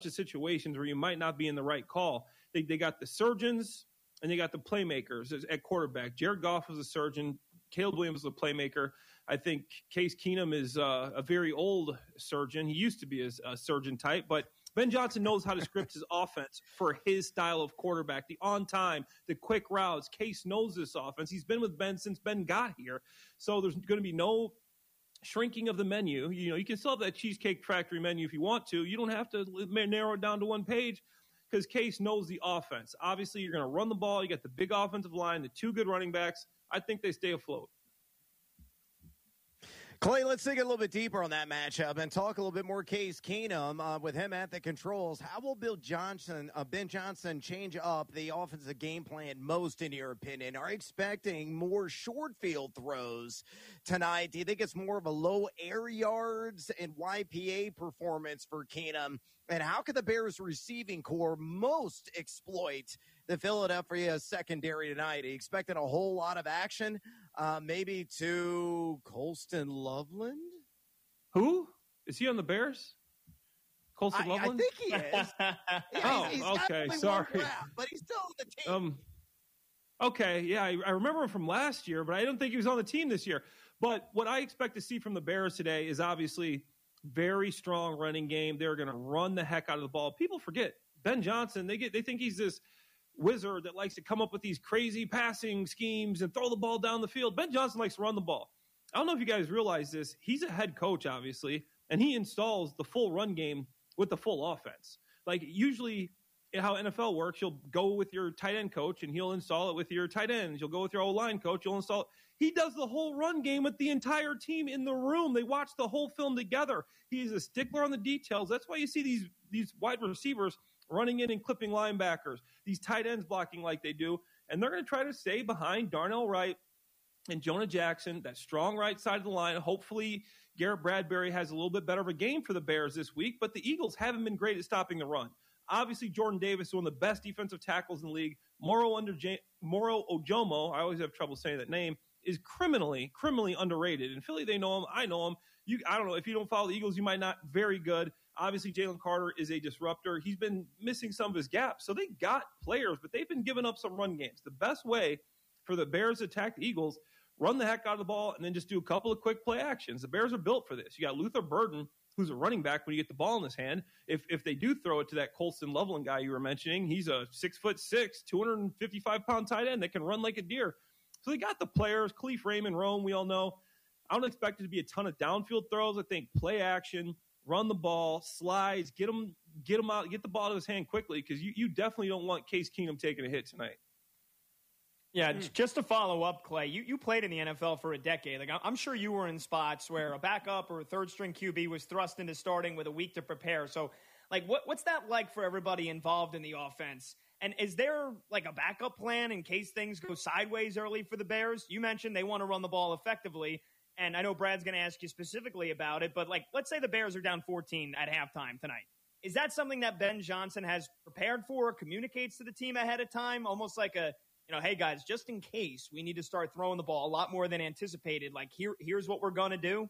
of situations where you might not be in the right call. They got the surgeons and they got the playmakers at quarterback. Jared Goff was a surgeon. Caleb Williams was a playmaker. I think Case Keenum is a very old surgeon. He used to be a surgeon type, but Ben Johnson knows how to script his offense for his style of quarterback, the on time, the quick routes. Case knows this offense. He's been with Ben since Ben got here. So there's going to be no shrinking of the menu. You can still have that Cheesecake Factory menu if you want to. You don't have to narrow it down to one page because Case knows the offense. Obviously, you're going to run the ball. You got the big offensive line, the two good running backs. I think they stay afloat. Clay, let's dig a little bit deeper on that matchup and talk a little bit more Case Keenum with him at the controls. How will Ben Johnson change up the offensive game plan most, in your opinion? Are you expecting more short field throws tonight? Do you think it's more of a low air yards and YPA performance for Keenum? And how could the Bears receiving core most exploit the Philadelphia secondary tonight? Are you expecting a whole lot of action? Maybe to Colston Loveland? Who? Is he on the Bears? Colston Loveland? I think he is. Yeah, okay, sorry. Draft, but he's still on the team. Okay, yeah, I remember him from last year, but I don't think he was on the team this year. But what I expect to see from the Bears today is obviously very strong running game. They're going to run the heck out of the ball. People forget Ben Johnson. They think he's this wizard that likes to come up with these crazy passing schemes and throw the ball down the field. Ben Johnson likes to run the ball. I don't know if you guys realize this. He's a head coach, obviously, and he installs the full run game with the full offense. Like usually how NFL works, you'll go with your tight end coach and he'll install it with your tight ends. You'll go with your O-line coach. You'll install it. He does the whole run game with the entire team in the room. They watch the whole film together. He's a stickler on the details. That's why you see these wide receivers running in and clipping linebackers, these tight ends blocking like they do. And they're going to try to stay behind Darnell Wright and Jonah Jackson, that strong right side of the line. Hopefully Garrett Bradbury has a little bit better of a game for the Bears this week, but the Eagles haven't been great at stopping the run. Obviously, Jordan Davis is one of the best defensive tackles in the league. Moro Ojomo, I always have trouble saying that name, is criminally underrated. In Philly, they know him. I know him. I don't know. If you don't follow the Eagles, you might not. Very good. Obviously, Jalen Carter is a disruptor. He's been missing some of his gaps. So they got players, but they've been giving up some run games. The best way for the Bears to attack the Eagles, run the heck out of the ball, and then just do a couple of quick play actions. The Bears are built for this. You got Luther Burden, who's a running back when you get the ball in his hand. If they do throw it to that Colston Loveland guy you were mentioning, he's a 6'6", 255-pound tight end that can run like a deer. So they got the players, Khalif Raymond, Rome, we all know. I don't expect it to be a ton of downfield throws. I think play action, run the ball, slides, get him out, get the ball out of his hand quickly because you definitely don't want Case Keenum taking a hit tonight. Yeah, just to follow up, Clay, you played in the NFL for a decade. Like I'm sure you were in spots where a backup or a third-string QB was thrust into starting with a week to prepare. So, like, what's that like for everybody involved in the offense? And is there, like, a backup plan in case things go sideways early for the Bears? You mentioned they want to run the ball effectively, and I know Brad's going to ask you specifically about it, but, like, let's say the Bears are down 14 at halftime tonight. Is that something that Ben Johnson has prepared for or communicates to the team ahead of time, almost like a, hey, guys, just in case we need to start throwing the ball a lot more than anticipated, like, here's what we're going to do?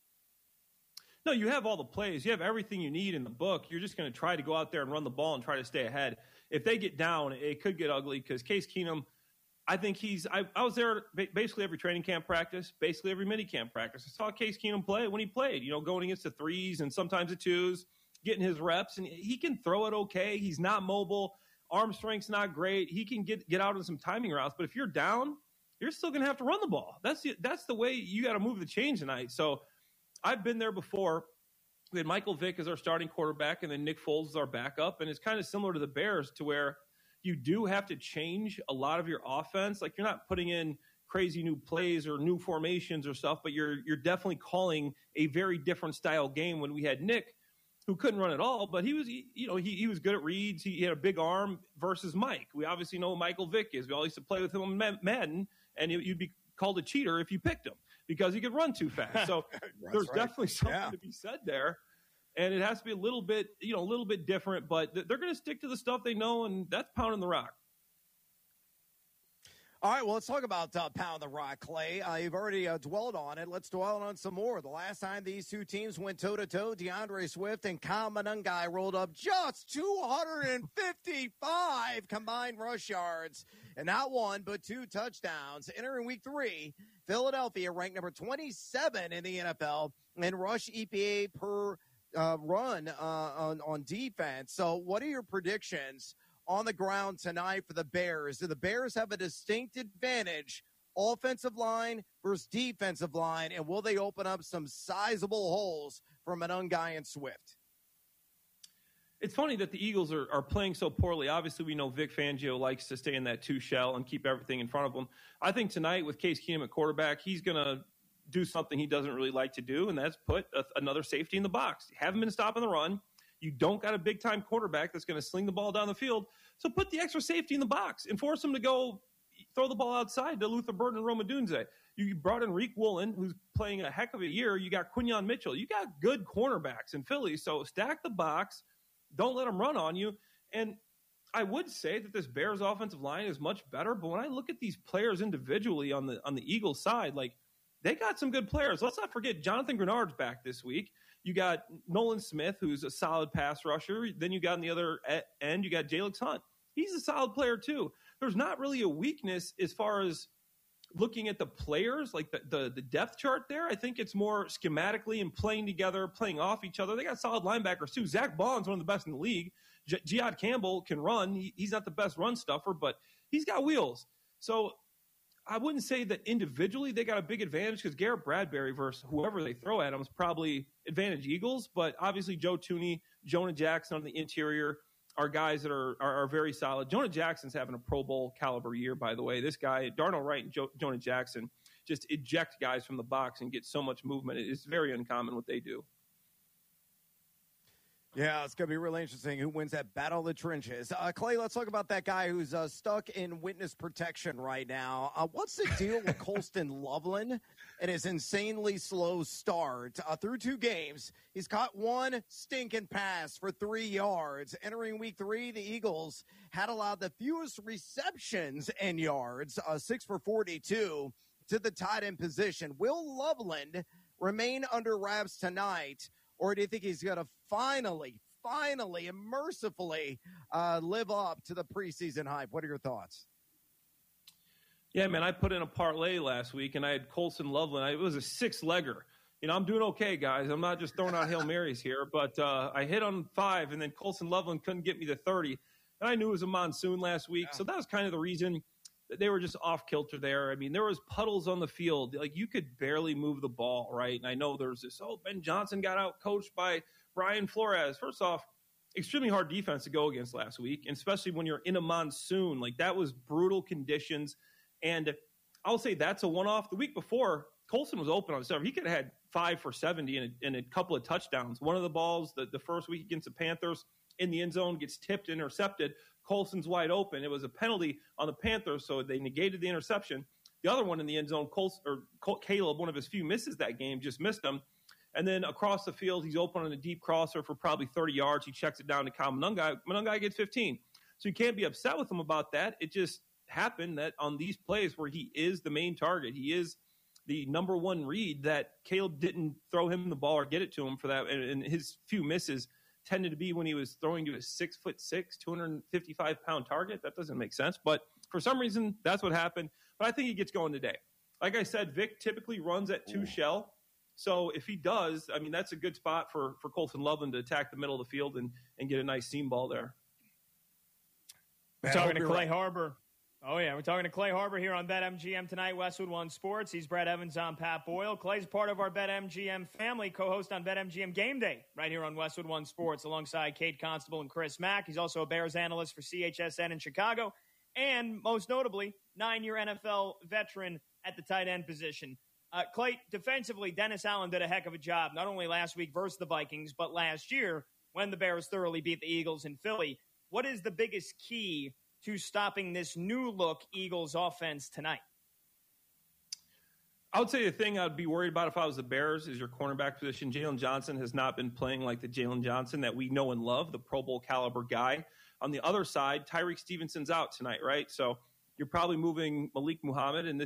No, you have all the plays. You have everything you need in the book. You're just going to try to go out there and run the ball and try to stay ahead. If they get down, it could get ugly because Case Keenum, I think I was there basically every training camp practice, basically every mini camp practice. I saw Case Keenum play when he played, going against the threes and sometimes the twos, getting his reps. And he can throw it okay. He's not mobile. Arm strength's not great. He can get out on some timing routes. But if you're down, you're still going to have to run the ball. That's the way you got to move the chains tonight. So I've been there before. We had Michael Vick as our starting quarterback, and then Nick Foles as our backup. And it's kind of similar to the Bears to where you do have to change a lot of your offense. Like, you're not putting in crazy new plays or new formations or stuff, but you're definitely calling a very different style game. When we had Nick, who couldn't run at all, but he was good at reads. He had a big arm versus Mike. We obviously know who Michael Vick is. We all used to play with him on Madden, and you'd be called a cheater if you picked him because he could run too fast. So there's definitely something to be said there. And it has to be a little bit different, but they're going to stick to the stuff they know, and that's pounding the rock. All right, well, let's talk about Pound the Rock, Clay. You've already dwelled on it. Let's dwell on some more. The last time these two teams went toe-to-toe, DeAndre Swift and Kyle Monangai rolled up just 255 combined rush yards, and not one but 2 touchdowns. Entering week 3, Philadelphia ranked number 27 in the NFL in rush EPA per run on defense. So what are your predictions on the ground tonight for the Bears? Do the Bears have a distinct advantage, offensive line versus defensive line, and will they open up some sizable holes for Monangai and Swift? It's funny that the Eagles are playing so poorly. Obviously, we know Vic Fangio likes to stay in that 2 shell and keep everything in front of him. I think tonight with Case Keenum at quarterback, he's going to do something he doesn't really like to do, and that's put another safety in the box. Haven't been stopping the run. You don't got a big-time quarterback that's going to sling the ball down the field. So put the extra safety in the box and force him to go throw the ball outside to Luther Burden and Rome Odunze. You brought in Reek Woolen, who's playing a heck of a year. You got Quinyon Mitchell. You got good cornerbacks in Philly. So stack the box. Don't let them run on you. And I would say that this Bears offensive line is much better. But when I look at these players individually on the Eagles side, like, they got some good players. Let's not forget Jonathan Grenard's back this week. You got Nolan Smith, who's a solid pass rusher. Then you got on the other end, you got Jalix Hunt. He's a solid player too. There's not really a weakness as far as looking at the players, like the depth chart there. I think it's more schematically and playing together, playing off each other. They got solid linebackers too. Zach Bond's one of the best in the league. Jihad Campbell can run. He's not the best run stuffer, but he's got wheels. So I wouldn't say that individually they got a big advantage because Garrett Bradbury versus whoever they throw at him is probably advantage Eagles. But obviously Joe Thuney, Jonah Jackson on the interior are guys that are very solid. Jonah Jackson's having a Pro Bowl caliber year, by the way. This guy, Darnell Wright and Jonah Jackson, just eject guys from the box and get so much movement. It's very uncommon what they do. Yeah, it's going to be really interesting who wins that battle of the trenches. Clay, let's talk about that guy who's stuck in witness protection right now. What's the deal with Colston Loveland and his insanely slow start? Through 2 games, he's caught 1 stinking pass for 3 yards. Entering week 3, the Eagles had allowed the fewest receptions and yards, 6 for 42, to the tight end position. Will Loveland remain under wraps tonight? Or do you think he's going to finally, and mercifully live up to the preseason hype? What are your thoughts? Yeah, man, I put in a parlay last week, and I had Colston Loveland. It was a 6-legger. You know, I'm doing okay, guys. I'm not just throwing out Hail Marys here, but I hit on 5, and then Colston Loveland couldn't get me to 30. And I knew it was a monsoon last week, so that was kind of the reason that they were just off kilter there. I mean, there was puddles on the field. Like, you could barely move the ball, right? And I know there's this, Ben Johnson got out coached by Brian Flores. First off, extremely hard defense to go against last week, and especially when you're in a monsoon. Like, that was brutal conditions. And I'll say that's a one-off. The week before, Colston was open on stuff. He could have had 5 for 70 and a couple of touchdowns. One of the balls, the first week against the Panthers, in the end zone, gets tipped, intercepted. Colston's wide open. It was a penalty on the Panthers, so they negated the interception. The other one in the end zone, Caleb, one of his few misses that game, just missed him. And then across the field, he's open on a deep crosser for probably 30 yards. He checks it down to Kyle Monangai. Monangai gets 15. So you can't be upset with him about that. It just happened that on these plays where he is the main target, he is the number 1 read, that Caleb didn't throw him the ball or get it to him for that. And his few misses tended to be when he was throwing to a 6'6", 255-pound target. That doesn't make sense. But for some reason, that's what happened. But I think he gets going today. Like I said, Vic typically runs at 2 shell. So if he does, I mean, that's a good spot for Colston Loveland to attack the middle of the field and get a nice seam ball there. We're talking to Clay Harbor. Oh, yeah. We're talking to Clay Harbor here on BetMGM tonight, Westwood One Sports. He's Brett Evans on Pat Boyle. Clay's part of our BetMGM family, co-host on BetMGM Game Day right here on Westwood One Sports alongside Kate Constable and Chris Mack. He's also a Bears analyst for CHSN in Chicago and, most notably, 9-year NFL veteran at the tight end position. Clay, defensively, Dennis Allen did a heck of a job, not only last week versus the Vikings, but last year when the Bears thoroughly beat the Eagles in Philly. What is the biggest key to stopping this new-look Eagles offense tonight? I would say the thing I'd be worried about if I was the Bears is your cornerback position. Jalen Johnson has not been playing like the Jalen Johnson that we know and love, the Pro Bowl caliber guy. On the other side, Tyreek Stevenson's out tonight, right? So You're probably moving Malik Muhammad, and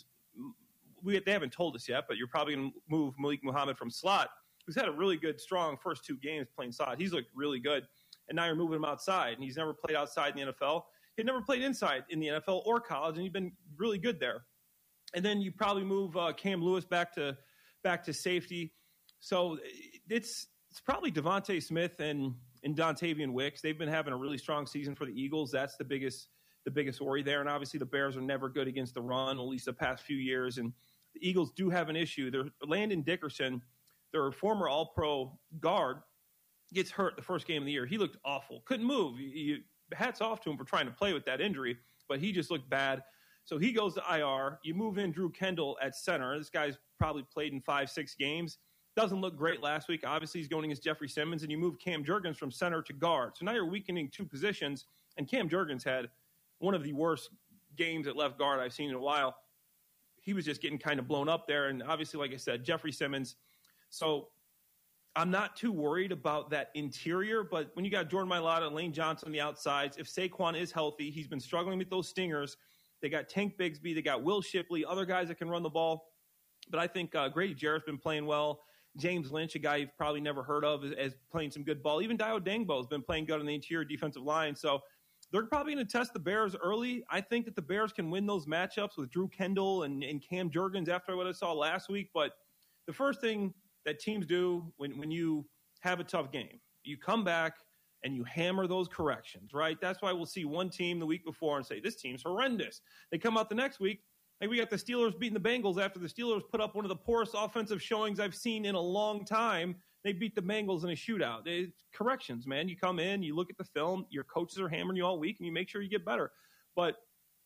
they haven't told us yet, but you're probably going to move Malik Muhammad from slot, who's had a really good, strong first 2 games playing slot. He's looked really good, and now you're moving him outside, and he's never played outside in the NFL. He'd never played inside in the NFL or college, and he's been really good there. And then you probably move Cam Lewis back to safety. So it's probably Devontae Smith and Dontavian Wicks. They've been having a really strong season for the Eagles. That's the biggest worry there. And obviously the Bears are never good against the run, at least the past few years. And the Eagles do have an issue. Landon Dickerson, their former All-Pro guard, gets hurt the first game of the year. He looked awful. Couldn't move. Hats off to him for trying to play with that injury, but he just looked bad. So he goes to IR. You move in Drew Kendall at center. This guy's probably played in 5-6 games. Doesn't look great last week. Obviously, he's going against Jeffrey Simmons, and you move Cam Jurgens from center to guard. So now you're weakening 2 positions, and Cam Jurgens had one of the worst games at left guard I've seen in a while. He was just getting kind of blown up there, and obviously, like I said, Jeffrey Simmons. So I'm not too worried about that interior, but when you got Jordan Mailata and Lane Johnson on the outsides, if Saquon is healthy, he's been struggling with those stingers. They got Tank Bigsby. They got Will Shipley, other guys that can run the ball. But I think Grady Jarrett's been playing well. James Lynch, a guy you've probably never heard of, is playing some good ball. Even Dio Dangbo has been playing good on the interior defensive line. So they're probably going to test the Bears early. I think that the Bears can win those matchups with Drew Kendall and Cam Jurgens after what I saw last week. But the first thing that teams do when you have a tough game, you come back and you hammer those corrections, right? That's why we'll see one team the week before and say, this team's horrendous. They come out the next week, like we got the Steelers beating the Bengals after the Steelers put up one of the poorest offensive showings I've seen in a long time. They beat the Bengals in a shootout. Corrections, man. You come in, you look at the film, your coaches are hammering you all week, and you make sure you get better. But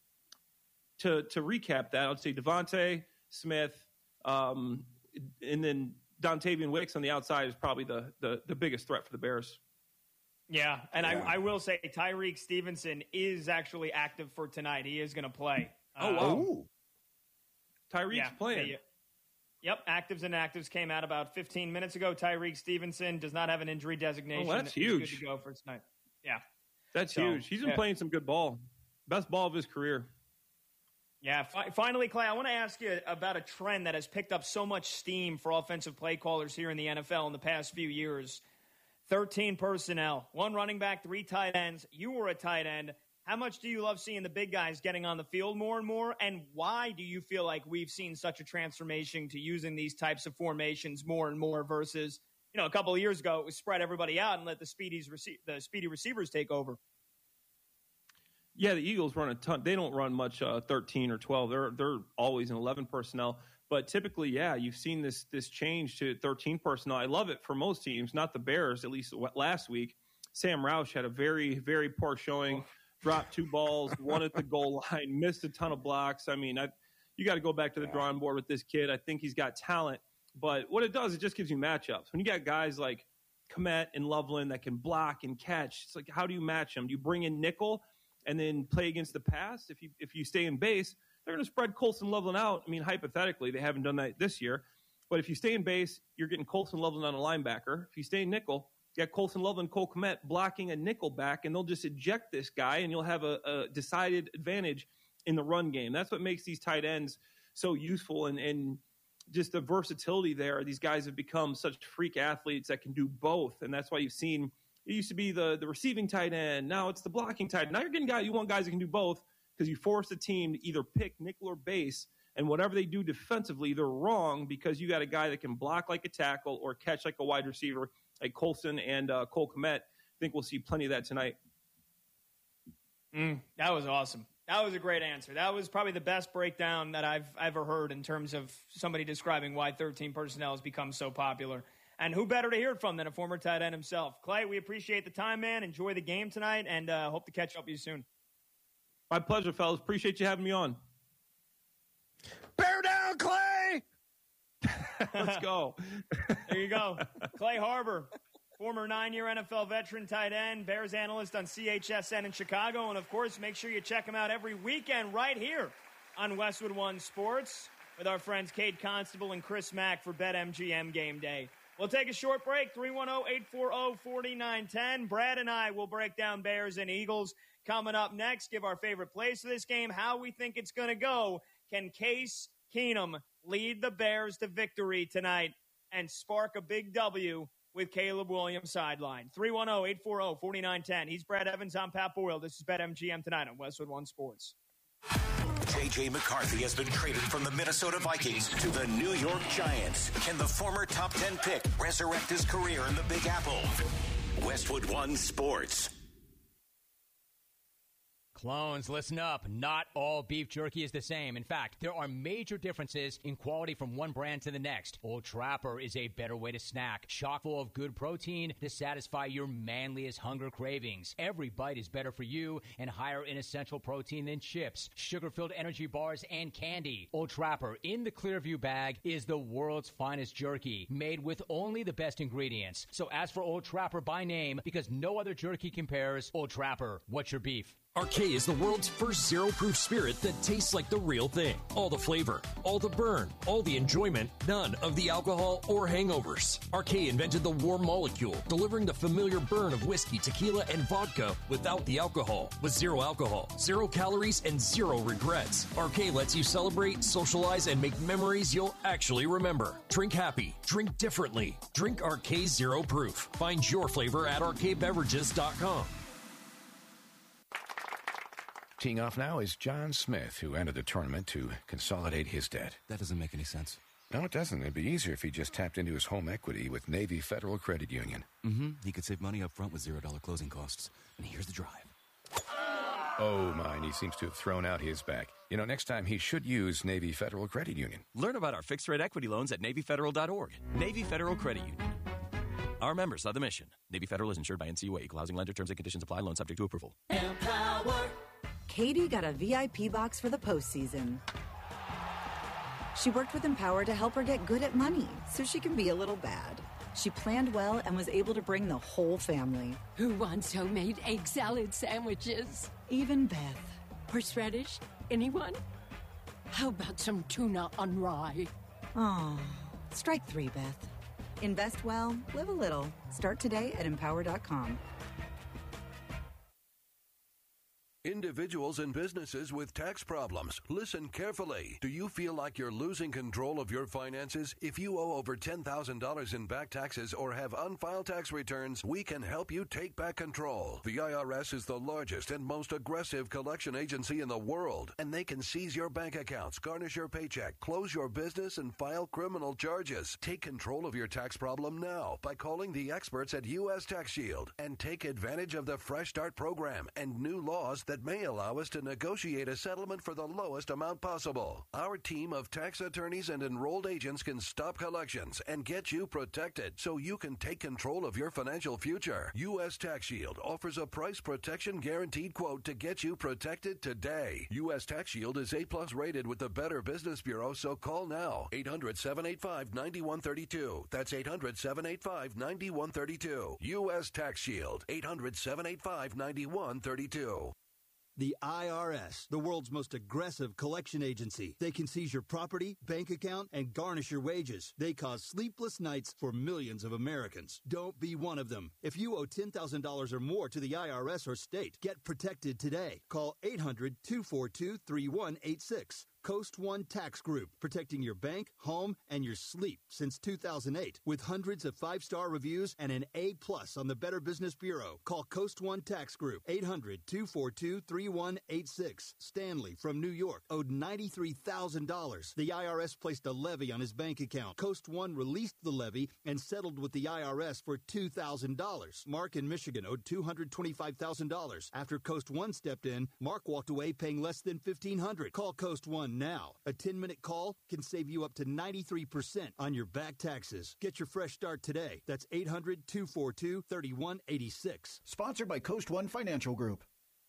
to recap that, I'd say Devontae Smith, and then Dontavian Wicks on the outside is probably the biggest threat for the Bears. Yeah, and yeah. I will say Tyreek Stevenson is actually active for tonight. He is going to play. Oh, wow. Tyreek's playing. Yep, actives and inactives came out about 15 minutes ago. Tyreek Stevenson does not have an injury designation. Oh, that's huge. He's good to go for tonight. Yeah. That's huge. He's been playing some good ball. Best ball of his career. Yeah. Finally, Clay, I want to ask you about a trend that has picked up so much steam for offensive play callers here in the NFL in the past few years. 13 personnel, 1 running back, 3 tight ends. You were a tight end. How much do you love seeing the big guys getting on the field more and more? And why do you feel like we've seen such a transformation to using these types of formations more and more versus, a couple of years ago, it was spread everybody out and let the speedy receivers take over? Yeah, the Eagles run a ton. They don't run much 13 or 12. They're always in 11 personnel. But typically, yeah, you've seen this change to 13 personnel. I love it for most teams, not the Bears, at least last week. Sam Roush had a very, very poor showing. Dropped 2 balls, 1 at the goal line, missed a ton of blocks. I mean, you got to go back to the drawing board with this kid. I think he's got talent. But what it does, it just gives you matchups. When you got guys like Kmet and Loveland that can block and catch, it's like, how do you match them? Do you bring in nickel and then play against the pass? If you stay in base, they're going to spread Colston Loveland out. I mean, hypothetically, they haven't done that this year. But if you stay in base, you're getting Colston Loveland on a linebacker. If you stay in nickel, you got Colston Loveland, Cole Kmet blocking a nickel back, and they'll just eject this guy, and you'll have a decided advantage in the run game. That's what makes these tight ends so useful, and just the versatility there. These guys have become such freak athletes that can do both, and that's why you've seen it used to be the receiving tight end. Now it's the blocking tight end. Now you're getting guys. You want guys that can do both because you force the team to either pick nickel or base, and whatever they do defensively, they're wrong because you got a guy that can block like a tackle or catch like a wide receiver, like Colston and Cole Kmet. I think we'll see plenty of that tonight. That was awesome. That was a great answer. That was probably the best breakdown that I've ever heard in terms of somebody describing why 13 personnel has become so popular. And who better to hear it from than a former tight end himself? Clay, we appreciate the time, man. Enjoy the game tonight, and hope to catch up with you soon. My pleasure, fellas. Appreciate you having me on. Bear down, Clay! Let's go. There you go. Clay Harbor, former 9-year NFL veteran tight end, Bears analyst on CHSN in Chicago. And, of course, make sure you check him out every weekend right here on Westwood One Sports with our friends Cade Constable and Chris Mack for BetMGM Game Day. We'll take a short break. 310-840-4910. Brad and I will break down Bears and Eagles coming up next. Give our favorite plays for this game, how we think it's going to go. Can Case Keenum lead the Bears to victory tonight and spark a big W with Caleb Williams sideline? 310-840-4910. He's Brad Evans. I'm Pat Boyle. This is BetMGM tonight on Westwood One Sports. J.J. McCarthy has been traded from the Minnesota Vikings to the New York Giants. Can the former top 10 pick resurrect his career in the Big Apple? Westwood One Sports. Clones, listen up. Not all beef jerky is the same. In fact, there are major differences in quality from one brand to the next. Old Trapper is a better way to snack, chock full of good protein to satisfy your manliest hunger cravings. Every bite is better for you and higher in essential protein than chips, sugar-filled energy bars, and candy. Old Trapper in the Clearview bag is the world's finest jerky, made with only the best ingredients. So ask for Old Trapper by name because no other jerky compares. Old Trapper, what's your beef? RK is the world's first zero-proof spirit that tastes like the real thing. All the flavor, all the burn, all the enjoyment, none of the alcohol or hangovers. RK invented the warm molecule, delivering the familiar burn of whiskey, tequila, and vodka without the alcohol. With zero alcohol, 0 calories, and 0 regrets. RK lets you celebrate, socialize, and make memories you'll actually remember. Drink happy. Drink differently. Drink RK Zero Proof. Find your flavor at rkbeverages.com. Teeing off now is John Smith, who entered the tournament to consolidate his debt. That doesn't make any sense. No, it doesn't. It'd be easier if he just tapped into his home equity with Navy Federal Credit Union. He could save money up front with $0 closing costs. And here's the drive. Oh, my, and he seems to have thrown out his back. You know, next time he should use Navy Federal Credit Union. Learn about our fixed-rate equity loans at NavyFederal.org. Navy Federal Credit Union. Our members are the mission. Navy Federal is insured by NCUA. Equal housing lender. Terms and conditions apply. Loan subject to approval. Empower. Katie got a VIP box for the postseason. She worked with Empower to help her get good at money so she can be a little bad. She planned well and was able to bring the whole family. Who wants homemade egg salad sandwiches? Even Beth. Horseradish? Anyone? How about some tuna on rye? Oh, strike 3, Beth. Invest well, live a little. Start today at Empower.com. Individuals and businesses with tax problems, listen carefully. Do you feel like you're losing control of your finances? If you owe over $10,000 in back taxes or have unfiled tax returns, we can help you take back control. The IRS is the largest and most aggressive collection agency in the world, and they can seize your bank accounts, garnish your paycheck, close your business, and file criminal charges. Take control of your tax problem now by calling the experts at U.S. Tax Shield and take advantage of the Fresh Start program and new laws that may allow us to negotiate a settlement for the lowest amount possible. Our team of tax attorneys and enrolled agents can stop collections and get you protected so you can take control of your financial future. U.S. Tax Shield offers a price protection guaranteed quote to get you protected today. U.S. Tax Shield is A+ rated with the Better Business Bureau, so call now. 800-785-9132. That's 800-785-9132. U.S. Tax Shield. 800-785-9132. The IRS, the world's most aggressive collection agency. They can seize your property, bank account, and garnish your wages. They cause sleepless nights for millions of Americans. Don't be one of them. If you owe $10,000 or more to the IRS or state, get protected today. Call 800-242-3186. Coast One Tax Group, protecting your bank, home, and your sleep since 2008. With hundreds of 5-star reviews and an A+ on the Better Business Bureau. Call Coast One Tax Group, 800-242-3186. Stanley from New York owed $93,000. The IRS placed a levy on his bank account. Coast One released the levy and settled with the IRS for $2,000. Mark in Michigan owed $225,000. After Coast One stepped in, Mark walked away paying less than $1,500. Call Coast One now. A 10-minute call can save you up to 93% on your back taxes. Get your fresh start today. That's 800-242-3186. Sponsored by Coast One Financial Group.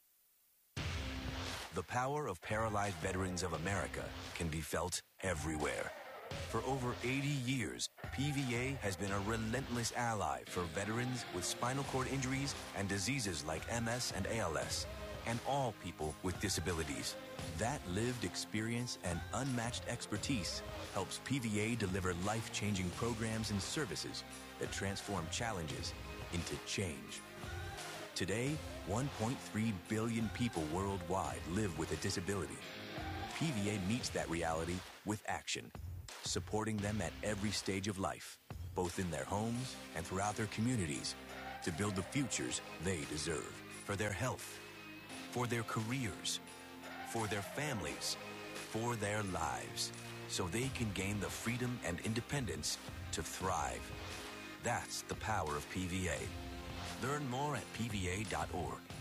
The power of paralyzed veterans of America can be felt everywhere. For over 80 years, PVA has been a relentless ally for veterans with spinal cord injuries and diseases like MS and ALS. and all people with disabilities. That lived experience and unmatched expertise helps PVA deliver life-changing programs and services that transform challenges into change. Today, 1.3 billion people worldwide live with a disability. PVA meets that reality with action, supporting them at every stage of life, both in their homes and throughout their communities, to build the futures they deserve for their health, for their careers, for their families, for their lives, so they can gain the freedom and independence to thrive. That's the power of PVA. Learn more at PVA.org.